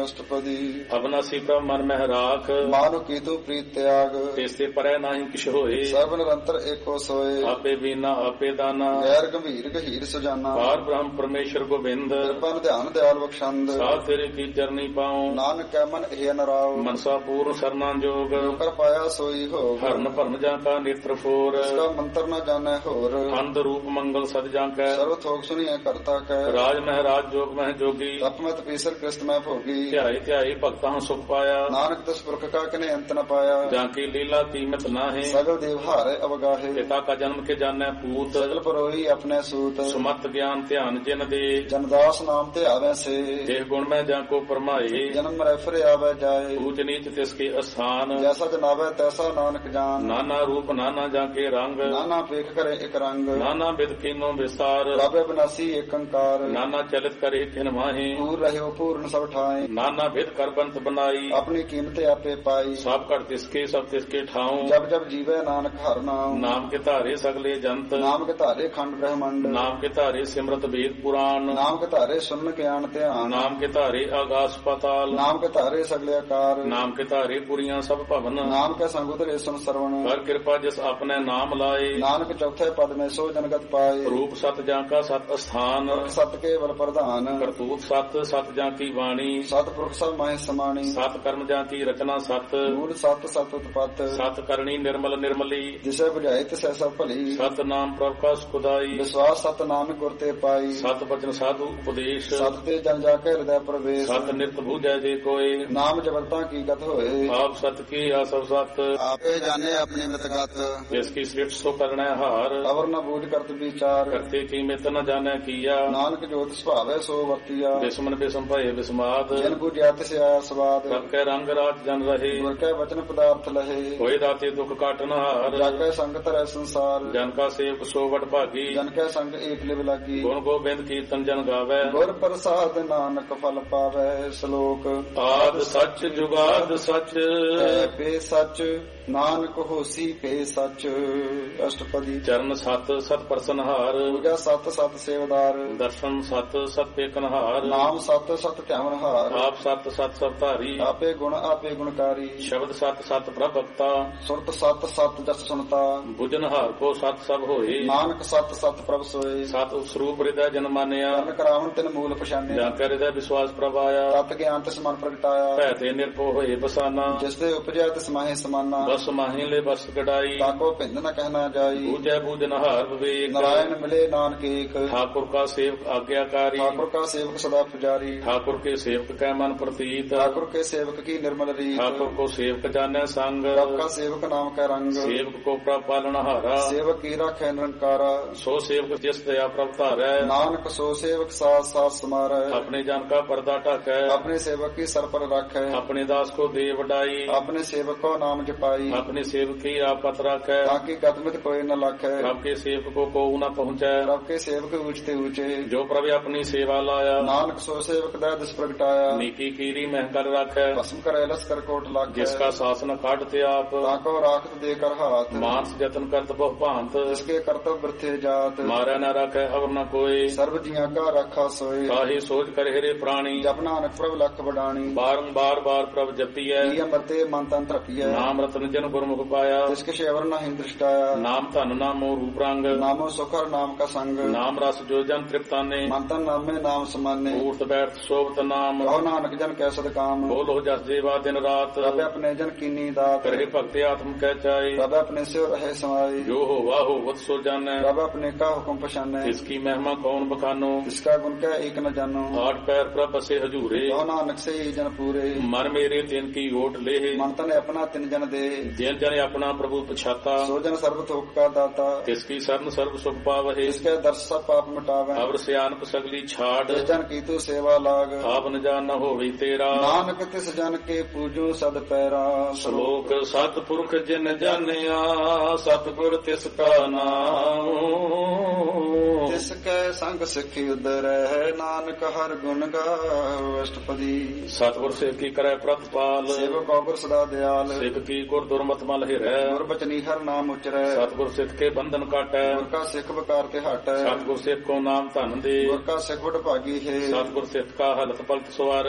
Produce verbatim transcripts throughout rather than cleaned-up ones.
ਅਸ਼ਟਪਦੀ ਅਬਨਾਸੀ ਪ੍ਰਭ ਮਨ ਮਹਿ ਰਾਖ ਮਾਨੁ ਕੀਤੂ ਪ੍ਰੀਤ ਤਿਆਗ ਤਿਸ ਤੇ ਪਰੈ ਨਾਹੀ ਕਿਛ ਹੋਏ ਸਰਬ ਨਿਰੰਤਰ ਏਕੋ ਸੋਏ ਆਪੇ ਬੀਨਾ ਆਪੇ ਦਾਨਾ ਗੈਰ ਗੰਭੀਰ ਗਹੀਰ ਸੁਜਾਨਾ ਪਾਰ ਬ੍ਰਹਮ ਪਰਮੇਸ਼ਰ ਗੋਬਿੰਦ ਕਿਰਪਨ ਧਿਆਨ ਦਿਆਲ ਬਖਸ਼ੰਦ ਸਾਧ ਤੇਰੇ ਕੀ ਚਰਨੀ ਪਾਉ ਨਾਨਕ ਕੈ ਮਨ ਇਹ ਨਰਾਉ ਮਨਸਾ ਪੂਰਨ ਸਰਨਾ ਜੋਗ ਕਰ ਪਾਇਆ ਸੋਈ ਹੋਗ ਹਰਨ ਭਰਨ ਜਾਂ ਕਾ ਨੇਤਰ ਫੋਰ ਇਸਕਾ ਮੰਤਰ ਨਾ ਜਾਣੈ ਹੋਰ ਅੰਧ ਰੂਪ ਮੰਗਲ ਸਦ ਜਾਂ ਕੈ ਸਰਵ ਥੋਕ ਸੁਣੀਐ ਕਰਤਾ ਕੈ ਰਾਜ ਮਹਿਰਾਜ ਜੋਗ ਮਹਿ ਜੋਗੀ ਤਪਮਤ ਪੀਸਰ ਕ੍ਰਿਸਤ ਮੈਂ ਭੋਗੀ ਧਿਆਏ ਧਿਆਏ ਭਗਤਾਂ ਸੁਖ ਪਾਇਆ ਨਾਨਕ ਤਿਸ ਪੁਰਖ ਕਾ ਕਨੇ ਅੰਤ ਨ ਪਾਇਆ ਜਾਂ ਕੀ ਲੀਲਾ ਕੀਮਤ ਨਾਹੇ ਸਗਲ ਦੇਵ ਹਾਰੇ ਅਵਗਾਹੇ ਪਿਤਾ ਕਾ ਜਨਮ ਕੇ ਜਾਣੈ ਪੂਤ ਸਗਲ ਪਰੋਈ ਆਪਣੇ ਸੂਤ ਸੁਮਤ ਗਿਆਨ ਧਿਆਨ ਜਿਨ ਦੇ ਜਨਦਾਸ ਨਾਮ ਤੇ ਆਵੈ ਸੇ ਦੇਹ ਗੁਣ ਮੈਂ ਜਾਂ ਕੋ ਪਰਮਾਏ ਜਨਮ ਮਰੈ ਫਿਰ ਆਵੈ ਜਾਏ ਊਚ ਨੀਚ ਤਿਸ ਕੇ ਅਸਥਾਨ ਜੈਸਾ ਜਨਾਵੈ ਤੈਸਾ ਨਾਨਕ ਜਾਨ ਨਾਨਾ ਰੂਪ ਨਾਨਾ ਜਾਂ ਕੇ ਰੰਗ ਨਾਨਾ ਵੇਖ ਕਰੇ ਇਕ ਰੰਗ ਨਾਨਾ ਬਿਦ ਕੀਨੋ ਵਿਸਾਰ ਪ੍ਰਭ ਬਿਨਾਸੀ ਏਕ ਅੰਕਾਰ ਨਾਨਾ ਚਲਿਤ ਕਰੇ ਕਿਨ ਮਾਹੇ ਪੂਰ ਰਹਿਓ ਪੂਰਨ ਸਭ ਠਾਏ ਨਾਨਾ ਬਿਦ ਕਰ ਬੰਤ ਬਨਾਈ ਆਪਣੀ ਕੀਮਤ ਆਪੇ ਪਾਈ ਸਭ ਘਟ ਤਿਸਕੇ ਸਭ ਤਿਸਕੇ ਠਾਉ ਜਬ ਜਬ ਜੀਵੈ ਨਾਨਕ ਹਰਿ ਨਾਮ ਨਾਮ ਕੇ ਧਾਰੇ ਸਗਲੇ ਜੰਤ ਨਾਮ ਕੇ ਧਾਰੇ ਖੰਡ ਬ੍ਰਹਮੰਡ ਨਾਮ ਕੇ ਧਾਰੇ ਸਿਮਰਤ ਵੇਦ ਪੁਰਾਣ ਨਾਮ ਕੇ ਧਾਰੇ ਸੁਨ ਗਿਆਨ ਧਿਆਨ ਨਾਮ ਕੇ ਧਾਰੇ ਆਗਾਸ ਪਤਾਲ ਨਾਮ ਕੇ ਧਾਰੇ ਸਗਲੇ ਆਕਾਰ ਨਾਮ ਕੇ ਧਾਰੇ ਪੁਰੀਆਂ ਸਭ ਭਵਨ ਨਾਮ ਕੇ ਸੰਗ ਉਤਰੇ ਸੁਨ ਸਰਵਣ ਕਰ ਕਿਰਪਾ ਜਿਸ ਆਪਣੇ ਨਾਮ ਲਾਏ ਨਾਨਕ ਚੌਥੇ ਪਦ ਮੈਂ ਸੋ ਜਨਗਤ ਪਾਏ ਰੂਪ ਸਤ ਜਾਂ ਕਾ ਸਤ ਅਸਥਾਨ ਸਤ ਕੇਵਲ ਪ੍ਰਧਾਨ ਕਰਤੂਤ ਸਤ ਸਤ ਜਾਂ ਕੀ ਬਾਣੀ ਸਤ ਪੁਰਖ ਸਭ ਮਾਹਿ ਸਮਾਣੀ ਸਤ ਕਰਮ ਜਾਂ ਕੀ ਰਚਨਾ ਸਤ ਮੂਲ ਸਤ ਸਤ ਉਤਪਤ ਸਤ ਕਰਨੀ ਨਿਰਮਲ ਨਿਰਮਲੀ ਜਿਸੇ ਬੁਝਾਏ ਤਿਸੈ ਸਭ ਭਲੀ ਸਤ ਨਾਮ ਪ੍ਰਭ ਕਾ ਸੁਖਦਾਈ ਵਿਸ਼ਵਾਸ ਸਤ ਨਾਮ ਗੁਰ ਤੇ ਪਾਈ ਸਤ ਬਚਨ ਸਾਧੂ ਉਪਦੇਸ਼ ਸਤ ਤੇ ਜਨ ਜਾ ਕੇ ਹਿਰਦੈ ਪ੍ਰਵੇਸ਼ ਸਤ ਨਿਤ ਬੂਝੈ ਜੇ ਕੋਏ ਨਾਮ ਜਬਲਤਾ ਕੀ ਗਤ ਹੋਏ ਆਪ ਸਤ ਕੀ ਆ ਸਭ ਸਤ ਆਪੇ ਜਾਣੇ ਆਪਣੀ ਮਿਤਗਤ ਜਿਸ ਕੀ ਸ੍ਰਿਸ਼ਟ ਸੋ ਕਰਣੈ ਹਾਰ ਅਵਰ ਨ ਬੂਝ ਕਰਤ ਵਿਚਾਰ ਕਰਤੇ ਕੀ ਮਿਤ ਨ ਜਾਣੈ ਕੀਆ ਨਾਨਕ ਜੋਤ ਸੁਭਾਵੈ ਸੋ ਵਰਤੀਆ ਬਿਸਮਨ ਬਿਸਮ ਭਏ ਬਿਸਮਾਦ ਜਨ ਬੁਝਿਆ ਤਿਸ ਆਇਆ ਸਵਾਦ ਸਭ ਕੈ ਰੰਗ ਰਾਤ ਜਨ ਰਹੇ ਗੁਰ ਕੈ ਵਚਨ ਪਦਾਰਥ ਲਹੇ ਹੋਏ ਦਾਤੇ ਦੁਖ ਕਾਟਨ ਹਾਰ ਜਗ ਕੈ ਸੰਗਤ ਰਹਿ ਸੰਸਾਰ ਜਨ ਕਾ ਸੇਵਕ ਸੋ ਵਡ ਭਾਗੀ ਜਨ ਕੈ ਸੰਗ ਏਕ ਲਿਵ ਲਾਗੀ ਗੁਣ ਗੋਬਿੰਦ ਕੀਰਤਨ ਜਨ ਗਾਵੈ ਗੁਰ ਪ੍ਰਸਾਦ ਨਾਨਕ ਫਲ ਪਾਵੈ ਸ਼ਲੋਕ ਆਦ ਸੱਚ ਜੁਗਾਦ ਸੱਚ ਹੈ ਪੇ ਸੱਚ ਨਾਨਕ ਹੋਸੀ ਪੇ ਸੱਚ ਅਸ਼ਟਪਦੀ ਚਰਨ ਸਤ ਸਤ ਪ੍ਰਸਨਹਾਰ ਪੂਜਾ ਸਤ ਸਤ ਸੇਵਦਾਰ ਦਰਸ਼ਨ ਸਤ ਸਤ ਪੇਕਨਹਾਰ ਨਾਮ ਸਤ ਸਤ ਧਿਆਵਨਹਾਰ ਆਪ ਸਤ ਸਤ ਸਭ ਧਾਰੀ ਆਪੇ ਗੁਣ ਆਪੇ ਗੁਣਕਾਰੀ ਸ਼ਬਦ ਸਤ ਸਤ ਪ੍ਰਭਕਤਾ ਸੁਰਤ ਸਤ ਸਤ ਜਸ ਸੁਨਤਾ ਬੁਝਨਹਾਰ ਕੋ ਸਤ ਸਭ ਹੋਏ ਨਾਨਕ ਸਤ ਸਤ ਪ੍ਰਭ ਸੋਏ ਸਤ ਸਰੂਪ ਹਿਰਦੈ ਜਨ ਮਾਨਿਆ ਕਰਨ ਕਰਾਵਨ ਤਿਨ ਮੂਲ ਪਛਾਨਿਆ ਜਾਂ ਕਰ ਹਿਰਦੈ ਵਿਸ਼ਵਾਸ ਪ੍ਰਭ ਆਇਆ ਤਤ ਗਿਆਨ ਤਿਸ ਮਨ ਪ੍ਰਗਟਾਇਆ ਭੈ ਤੇ ਨਿਰਭਉ ਹੋਏ ਬਸਾਨਾ ਜਿਸ ਦੇ ਉਪਜਿਆ ਤਿਸ ਮਾਹੇ ਸਮਾਨਾ ਬਸ ਮਾਹੀ ਲੈ ਬਸ ਕਢਾਈ ਤਾਕੋ ਭਿੰਦ ਨ ਕਹਿਣਾ ਜਾਈ ਬੂਝੈ ਬੂਝਨਹਾਰ ਵਿਵੇਕ ਨਾਰਾਇਣ ਮਿਲੇ ਨਾਨਕ ਏਕ ਠਾकुर का सेवक आज्ञाकारी ठाकुर का सेवक सदा पुजारी ठाकुर के सेवक कै मन प्रतीत ठाकुर के सेवक की निर्मल रीत ठाकुर को सेवक जाने संग प्रभ का सेवक नाम का रंग सेवक को प्रभ पालनहारा सेवक की राखै निरंकारा सो सेवक जिस दया प्रभ धारै नानक सो सेवक साथ साथ समारै अपने जन का पर्दा ढकै अपने सेवक की सर पर राखै अपने दास को दे वडाई अपने सेवक को नाम जपाई अपने सेवक की आपत राखै ताकि कदमत कोई न लाखै प्रभ के सेवक को को न पहुँचै प्रभ के सेवक ऊंचते ऊंचे जो प्रभ अपनी सेवा लाया नानक सो सेवक दा दिस प्रगटाया नीकी कीरी महकर राखै भस्म करे लस कर कोट लाखै जिसका शासन काटते आप ताको राखत देकर हाथ मानस जतन करत बहु भांत जिसके कर्तव्य वृथे जात मारै न राखै अवर न कोई सर्व जिया का रखा सोए काहे सोच कर हेरे प्राणी जप नानक प्रभ लख बडाणी बारंबार बार प्रभ जपियै अमरते मन तन तृपियै नाम रतन जन गुरमुख पाया जिसके शेवर न हिंदृष्टाया नाम धन नामो रूप रंग नामो सुखर नाम का संग नाम रस जो जन तृप्ताने मन तन नामे नाम समाने ऊर्त बैठ सोबत नाम कहो नानक जन कै सद काम बोलो जस जेवा दिन रात रब अपने जन कीनी दात करे भक्ति आत्म कह चाहे रब अपने से रहे समाई जो हो वाहो वत सो जाने रब अपने का हुक्म पछाने इसकी महिमा कौन बखानो इसका गुण क्या एक न जानो आठ पैर प्रभ बसे हजूरे कहो नानक से ही जन पूरे मन मेरे तिन की ओट ले मन तन अपना तिन जन दे जिन जन अपना प्रभु पछाता सो जन सर्व थोक का दाता इसकी शरण सर्व सुख पावहे इसके दर्श सब पाप मिटावे अवर सियानप सगली छाड़ जन की तू सेवा लाग आप न जान न होवे तेरा नानक तिस जन के पूजो सद पैरा श्लोक सतपुरख जिन जानिया सतगुर तिसका नाम तिसके संग सिखी उदर है नानक हर गुण गाओ अष्टपदी सतगुर सेव की करे प्रतिपाल सेवक गुर सदा दयाल सिख की गुर दुर्मत मल हिरै गुर बचनी हर नाम उचरै सतगुर सिख के बंधन काटै गुर का सिख बकार ते हटै सतगुर सिख को नाम धन दे गुर का सिख बड़ भागी है सतगुर सिख का हलत पलट सवारै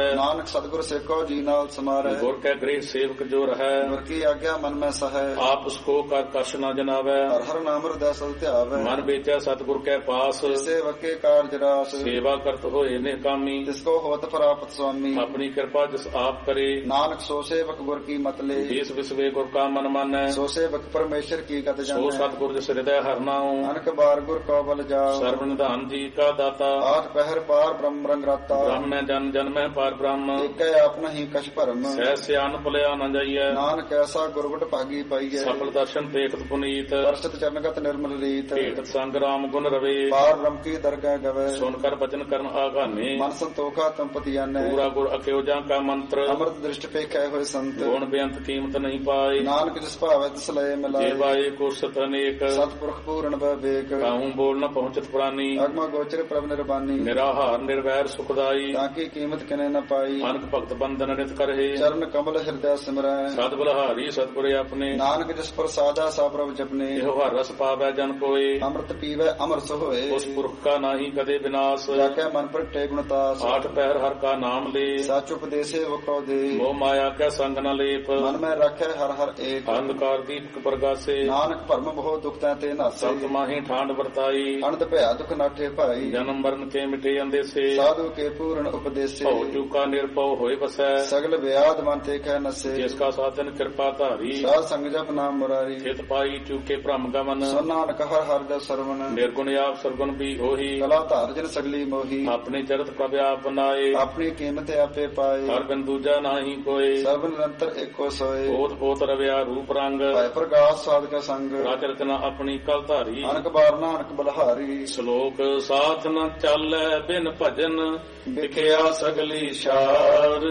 ਨਾਨਕ ਸਤਿਗੁਰ ਸੇਖੋ ਜੀ ਨਾਲ ਸਮਾਰੈ। ਗੁਰ ਕੈ ਗ੍ਰਹਿ ਸੇਵਕ ਜੋ ਰਹੈ ਗੁਰ ਕੀ ਆਗਿਆ ਮਨ ਮੈਂ ਸਹੈ। ਆਪ ਉਸਕੋ ਕਰ ਕਛ ਨ ਜਨਾਵੈ ਹਰ ਹਰ ਨਾਮ ਹਿਰਦੈ ਸਦ ਧਿਆਵੈ। ਮਨ ਵੇਚੈ ਸਤਿਗੁਰ ਕੈ ਪਾਸ ਸੇਵਕੇ ਕਾਰਜ ਰਾਸ ਸੇਵਾ ਕਰਤ ਹੋਏ ਨੇ ਕਾਮੀ। ਜਿਸ ਕੋ ਹੋਤ ਪ੍ਰਾਪਤ ਸੁਆਮੀ ਆਪਣੀ ਕਿਰਪਾ ਜਿਸ ਆਪ ਕਰੇ ਨਾਨਕ ਸੋ ਸੇਵਕ ਗੁਰ ਕੀ ਮਤਲੇ। ਦੇਸ ਵਿਸਵੇ ਗੁਰ ਕਾ ਮਨ ਮਾਨੈ ਸੋ ਸੇਵਕ ਪਰਮੇਸ਼ਰ ਕੀ ਗਤ ਸੋ ਜਾਣੈ। ਸਤਿਗੁਰ ਜਿਸ ਹਿਰਦੈ ਹਰਿ ਨਾਉ ਨਾਨਕ ਬਾਰ ਗੁਰ ਕੋ ਬਲ ਜਾਓ। ਸਰਬ ਨਿਧਾਨ ਜੀ ਕਾ ਦਾਤਾ ਆਠ ਪਹਿਰ ਪਾਰ ਬ੍ਰਹਮ ਰੰਗ ਰਾਤਾ। ਬ੍ਰਹਮੈ ਜਨ ਜਨਮੈ ਪਾਰ ਬ੍ਰਹਮ ਏਕੈ ਆਪ ਨਹੀਂ ਕਛ ਭਰਮ। ਸਹਿ ਸਿਆਨ ਭੁਲਿਆ ਨ ਜਾਈਐ ਨਾਨਕ ਐਸਾ ਗੁਰਬਟ ਭਾਗੀ ਪਾਈਐ। ਸਫਲ ਦਰਸ਼ਨ ਦੇਖਤ ਪੁਨੀਤ ਦਰਸ਼ਤ ਚਰਨਗਤ ਨਿਰਮਲ ਰੀਤ। ਭੇਟ ਸੰਗ ਰਾਮ ਗੁਣ ਰਵੇ ਪਾਰ ਬ੍ਰਹਮ ਕੀ ਦਰਗਹਿ ਗਵੇ। ਸੁਨ ਕਰ ਬਚਨ ਕਰਨ ਆਗਾਨੇ ਮਨ ਸੰਤੋਖਾ ਤੰਪਤੀ ਆਨੈ। ਪੂਰਾ ਗੁਰ ਅਕਿਓ ਜਾਂ ਕਾ ਮੰਤਰ ਅੰਮ੍ਰਿਤ ਦ੍ਰਿਸ਼ਟ ਪੇਖੈ ਹੋਏ ਸੰਤ। ਗੁਣ ਬੇਅੰਤ ਕੀਮਤ ਨਹੀਂ ਪਾਏ ਨਾਨਕ ਜਿਸ ਭਾਵੈ ਤਿਸ ਲਏ ਮਿਲਾਏ। ਜੇਵਾਏ ਕੁਰਸਤ ਅਨੇਕ ਸਤਿਪੁਰਖ ਪੂਰਨ ਬਵੇਕ। ਕਾਹੂ ਬੋਲ ਨ ਪਹੁੰਚਤ ਪ੍ਰਾਨੀ ਅਗਮ ਗੋਚਰ ਪ੍ਰਭ ਨਿਰਬਾਨੀ। ਨਿਰਾਹਾਰ ਨਿਰਵੈਰ ਸੁਖਦਾਈ ਤਾਂ ਕੀ ਕੀਮਤ ਕਿਨੇ ਨ ਪਾਈ। ਅਨਕ ਭਗਤ ਬੰਦਨ ਨਿਤ ਕਰਹਿ ਚਰਨ ਕਮਲ ਹਿਰਦੈ ਸਿਮਰੈ। ਸਦ ਬਲਹਾਰੀ ਸਤਿਗੁਰੇ ਆਪਣੇ ਨਾਨਕ ਜਿਸ ਪ੍ਰਸਾਦਾ ਸਾ ਪ੍ਰਭ ਜਪਨੇ। ਇਹੋ ਹਰ ਰਸ ਪਾਵੈ ਜਨ ਕੋਏ ਅੰਮ੍ਰਿਤ ਪੀਵੈ ਅਮਰਸ ਹੋਏ। ਉਸ ਪੁਰਖ ਕਾ ਨਾਹੀ ਕਦੇ ਵਿਨਾਸ਼ ਜਾਕੈ ਮਨ ਪ੍ਰਗਟੇ ਗੁਣਤਾਸ। ਆਠ ਪਹਿਰ ਹਰ ਕਾ ਨਾਮ ਲੇ ਸਚ ਉਪਦੇਸੇ ਵਖੋ ਦੇ। ਮੋਹ ਮਾਇਆ ਕੈ ਸੰਗ ਨ ਲੇਪ ਮਨ ਮੈਂ ਰਾਖੈ ਹਰ ਹਰ ਏਕ। ਅੰਧਕਾਰ ਦੀਪਕ ਪ੍ਰਗਾਸੇ ਨਾਨਕ ਭਰਮ ਬਹੁ ਦੁਖ ਤੈ ਤੇ ਨਾਸੇ। ਸਤ ਮਾਹੀ ਠਾਂਡ ਵਰਤਾਈ ਅਨੰਦ ਭਇਆ ਦੁਖ ਨਾਠੇ ਭਾਈ। ਜਨਮ ਮਰਨ ਕੇ ਮਿਟੇ ਅੰਦੇਸੇ ਸਾਧੂ ਕੇ ਪੂਰਨ ਉਪਦੇਸੇ। ਭਉ ਚੂਕਾ ਨਿਰਭਉ ਹੋਏ ਵਸੈ ਸਗਲ ਵਿਆਦ ਮਨ ਤੇ ਕਹਿ ਨਸੇ। ਜਿਸ ਕਾ ਸਾਧਨ ਕਿਰਪਾ ਧਾਰੀ ਸਾਧ ਸੰਗ ਜਪ ਨਾਮ ਮੁਰਾਰੀ। ਚਿਤ ਪਾਈ ਚੂਕੇ ਭ੍ਰਮ ਗਮਨ ਸੋ ਨਾਨਕ ਹਰ ਹਰ ਜਪ ਸਰਵਨ। ਨਿਰਗੁਣ ਆਪ ਸਰਗੁਣ ਵੀ ਹੋਈ ਕਲਾ ਧਾਰ ਜਨ ਸਗਲੀ ਮੋਹੀ। ਆਪਣੇ ਚਰਤ ਪ੍ਰਭ ਆਪ ਬਨਾਏ ਆਪਣੀ ਕੀਮਤ ਆਪੇ ਪਾਏ। ਹਰ ਬਿਨ ਦੂਜਾ ਨਾਹੀ ਕੋਏ ਸਰਬ ਨਿਰੰਤਰ ਏਕੋ ਸੋਏ। ਬੋਧ ਬੋਧ ਰਵਿਆ ਰੂਪ ਰੰਗ ਭੈ ਪ੍ਰਗਾਸ ਸਾਧਕ ਸੰਗ। ਰਾਜ ਰਚਨਾ ਆਪਣੀ ਕਲ ਧਾਰੀ ਅਨਕ ਬਾਰ ਨਾਨਕ ਬਲਹਾਰੀ। ਸ਼ਲੋਕ ਸਾਥ ਨ ਚਾਲੈ ਬਿਨ ਭਜਨ ਵਿਖਿਆ ਸਗਲੀ ਸ਼ਾਰ।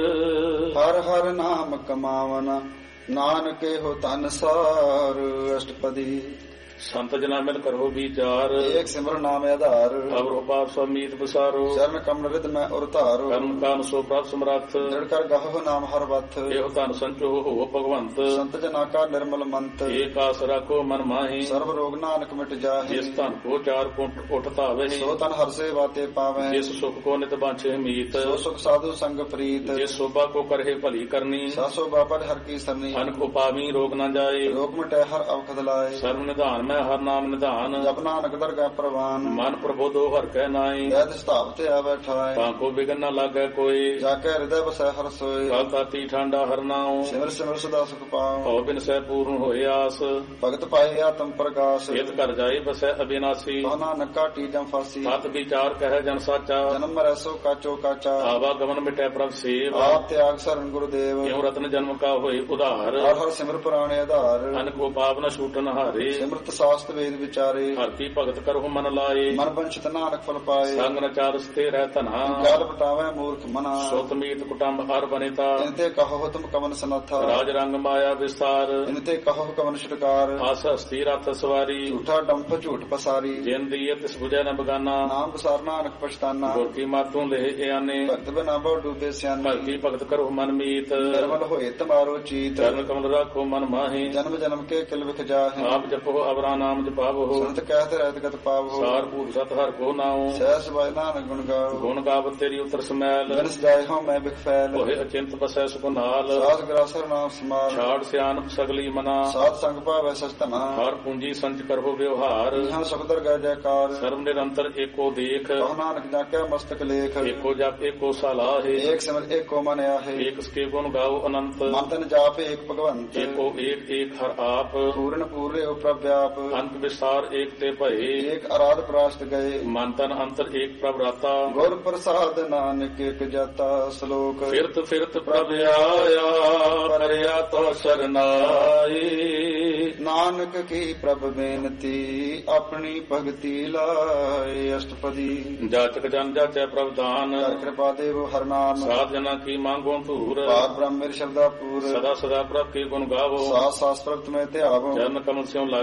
ਹਰ ਹਰ ਨਾਮ ਕਮਾਵਨ ਨਾਨਕੇ ਹੋ ਧਨ ਸਾਰ। ਅਸ਼ਟਪਦੀ ਸੰਤ ਜਨਾ ਮਿਲ ਕਰੋ ਵਿਚਾਰ ਏਕ ਸਿਮਰ ਨਾਮ ਆਧਾਰ। ਅਵਰੋ ਪਾਪ ਸਮੀਤ ਬਸਾਰੋ ਚਰਨ ਕਮਲ ਰਿਦ ਮੈਂ ਉਰ ਧਾਰੋ। ਕਰਮ ਕਾਨ ਸੋ ਪ੍ਰਭ ਸਮਰੱਥ ਜੜ ਕਰ ਗਾਹੋ ਨਾਮ ਹਰ ਵਥ। ਇਹੋ ਧਨ ਸੰਚੋ ਹੋ ਭਗਵੰਤ ਸੰਤ ਜਨਾ ਕਾ ਨਿਰਮਲ ਮੰਤ। ਏਕ ਆਸ ਰਾਖੋ ਮਨ ਮਾਹੀ ਸਰਬ ਰੋਗ ਨਾਨਕ ਮਿਟ ਜਾਹੇ। ਜਿਸ ਧਨ ਕੋ ਚਾਰ ਪੁੰਟ ਉਠ ਧਾਵੇ ਸੋ ਤਨ ਹਰ ਸੇਵਾ ਤੇ ਪਾਵੈ। ਜਿਸ ਸੁਖ ਕੋ ਨਿਤ ਬਾਂਛੇ ਮੀਤ ਸੋ ਸੁਖ ਸਾਧੂ ਸੰਗ ਪ੍ਰੀਤ। ਜਿਸ ਸੋਭਾ ਕੋ ਕਰਹਿ ਭਲੀ ਕਰਨੀ ਸਾਸੋ ਬਾਬਾ ਹਰ ਕੀ ਸਰਨੀ। ਅਨਕ ਉਪਾਵੀ ਰੋਗ ਨ ਜਾਏ ਰੋਗ ਮਿਟੈ ਹਰ ਅਵਖਦ ਲਾਏ। ਸਰਬ ਨਿਧਾਨ ਮੈਂ ਹਰ ਨਾਮ ਨਿਧਾਨ ਜਪ ਨਾਨਕ ਦਰਗਹਿ ਪ੍ਰਵਾਨ। ਮਨ ਪ੍ਰਬੋਧੋ ਹਰ ਕੈ ਨਾਈ ਵੈਦ ਸਤਾਵ ਤੇ ਆਵੈ ਠਾਏ। ਤਾਂ ਕੋ ਬਿਗਨ ਨ ਲਾਗੈ ਕੋਈ ਜਾ ਕੇ ਹਿਰਦੈ ਵਸੈ ਹਰ ਸੋਏ। ਕਲ ਤਾਤੀ ਠਾਂਡਾ ਹਰ ਨਾਉ ਸਿਮਰ ਸਿਮਰ ਸਦਾ ਸੁਖ ਪਾਉ। ਭਉ ਬਿਨ ਸਹਿ ਪੂਰਨ ਹੋਏ ਆਸ ਭਗਤ ਪਾਏ ਆਤਮ ਪ੍ਰਗਾਸ। ਇਤ ਕਰ ਜਾਏ ਬਸੈ ਅਬਿਨਾਸੀ ਕਹ ਨਾਨਕ ਕਾਟੀ ਜਮ ਫਾਸੀ। ਸਤ ਵਿਚਾਰ ਕਹਿ ਜਨ ਸਾਚਾ ਜਨਮ ਮਰੈ ਸੋ ਕਾਚੋ ਕਾਚਾ। ਆਵਾ ਗਮਨ ਮਿਟੈ ਪ੍ਰਭ ਸੇਵ ਆਪ ਤਿਆਗ ਸਰਨ ਗੁਰਦੇਵ। ਕਿਉ ਰਤਨ ਜਨਮ ਕਾ ਹੋਏ ਉਧਾਰ ਹਰ ਹਰ ਸਿਮਰ ਪੁਰਾਣੇ ਆਧਾਰ। ਅਨਕੋ ਪਾਪ ਨ ਛੂਟਨ ਹਾਰੇ ਸਿਮਰਤ ਸਾਸਤ ਵੇਦ ਵਿਚਾਰੇ। ਹਰ ਕੀ ਭਗਤ ਕਰਹੁ ਮਨ ਲਾਏ ਮਨ ਬੰਚਿਤ ਨਾਨਕ ਫਲ ਪਾਏ। ਸੰਗ ਨ ਚਾਰ ਸਥੇ ਰਹਿ ਧਨਾ ਕਾਲ ਬਟਾਵੇ ਮੂਰਖ ਮਨਾ। ਸੁਤ ਮੀਤ ਕੁਟੰਬ ਹਰ ਬਨਿਤਾ ਇਨਤੇ ਕਹੋ ਤੁਮ ਕਮਨ ਸਨਾਥਾ। ਰਾਜ ਰੰਗ ਮਾਇਆ ਵਿਸਤਾਰ ਇਨਤੇ ਕਹੋ ਕਮਨ ਛੁਟਕਾਰ। ਆਸ ਹਸਤੀ ਰਥ ਸਵਾਰੀ ਝੂਠਾ ਡੰਫ ਝੂਠ ਪਸਾਰੀ। ਜਿਨ ਦੀਏ ਤਿਸ ਬੁਝੈ ਨ ਬਗਾਨਾ ਨਾਮ ਬਸਾਰ ਨਾਨਕ ਪਛਤਾਨਾ। ਗੁਰ ਕੀ ਮਾਤੋਂ ਲਹਿ ਇਆਨੇ ਭਗਤ ਬਿਨਾ ਬਹੁ ਡੂਬੇ ਸਿਆਨੇ। ਭਗਤੀ ਭਗਤ ਕਰਹੁ ਮਨ ਮੀਤ ਨਿਰਮਲ ਹੋਏ ਤੁਮਾਰੋ ਚੀਤ। ਚਰਨ ਕਮਲ ਰਾਖੋ ਮਨ ਮਾਹੀ ਜਨਮ ਜਨਮ ਕੇ ਕਿਲ ਵਿਖ ਜਾਹੇ। ਆਪ ਜਪੋ ਅਵਰਾ ਨਾਮ ਜਪਾਵੋ ਸੰਤ ਕਹਿਤ ਰਹਿਤ ਗਤ ਪਾਵੋ। ਸਾਰ ਭੂਤ ਸਤ ਹਰ ਕੋ ਨਾਉ ਸਹਿ ਸਬਾਇ ਨਾਨਕ ਗੁਣ ਗਾਓ। ਗੁਣ ਗਾਵਤ ਤੇਰੀ ਉਤਰ ਸਮੈਲ ਬਿਨ ਸਜਾਏ ਹਾਂ ਮੈਂ ਬਿਖ ਫੈਲ। ਹੋਏ ਅਚਿੰਤ ਬਸੈ ਸੁਖ ਨਾਲ ਸਾਧ ਗਰਾਸਰ ਨਾਮ ਸਮਾਲ। ਛਾੜ ਸਿਆਨਪ ਸਗਲੀ ਮਨਾ ਸਾਧ ਸੰਗ ਭਾਵੈ ਸਚਤਨਾ। ਹਰ ਪੂੰਜੀ ਸੰਚ ਕਰਹੁ ਵਿਵਹਾਰ ਇਹਾਂ ਸੁਖਦਰ ਗੈ ਜੈਕਾਰ। ਸਰਬ ਨਿਰੰਤਰ ਏਕੋ ਦੇਖ ਕਹ ਨਾਨਕ ਜਾਕੈ ਮਸਤਕ ਲੇਖ। ਏਕੋ ਜਪ ਏਕੋ ਸਲਾਹੇ ਏਕ ਸਿਮਰ ਏਕੋ ਮਨ ਆਹੇ। ਏਕ ਸਕੇ ਗੁਣ ਗਾਓ ਅਨੰਤ ਮਨ ਤਨ ਜਾਪ ਏਕ ਭਗਵੰਤ। ਏਕੋ ਏਕ ਏਕ ਹਰ ਆਪ ਪੂਰਨ ਪੂਰੇ ਉ ਪ੍ਰਭ ਵਿਆਪ। ਅੰਤ ਵਿਸਾਰ ਏਕ ਤੇ ਭਏ ਏਕ ਅਰਾਧ ਪ੍ਰਾਸ਼ਟ ਗਏ। ਮਨ ਤਨ ਅੰਤਰ ਏਕ ਪ੍ਰਭ ਰਾਤਾ ਗੁਰ ਪ੍ਰਸਾਦ ਨਾਨਕ ਇਕ ਜਾਤਾ। ਸ਼ਲੋਕ ਫਿਰਤ ਫਿਰਤ ਪ੍ਰਭ ਆਇਆ ਪਰਿਆ ਤੋ ਸਰਨਾਈ। ਨਾਨਕ ਕੀ ਪ੍ਰਭ ਬੇਨਤੀ ਆਪਣੀ ਭਗਤੀ ਲਾਏ। ਅਸ਼ਟਪਦੀ ਜਾਚਕ ਜਨ ਜਾਚੈ ਪ੍ਰਭ ਦਾਨ ਹਰ ਕਿਰਪਾ ਦੇਵ ਹਰ ਨਾਮ। ਸਾਧ ਜਨਾ ਕੀ ਮੰਗੋ ਧੂਰ ਪਾਰ ਬ੍ਰਹਮ ਮੇਰੇ ਸ਼ਬਦਾ ਪੂਰ। ਸਦਾ ਸਦਾ ਪ੍ਰਭ ਕੀ ਗੁਣ ਗਾਵੋ ਸਾਸ ਸਾਸ ਪ੍ਰਭ ਤੁਮੇ ਧਿਆਵੋ। ਚਰਨ ਕਮਲ ਸਿਉ ਲਾਗੈ ਪ੍ਰੀਤ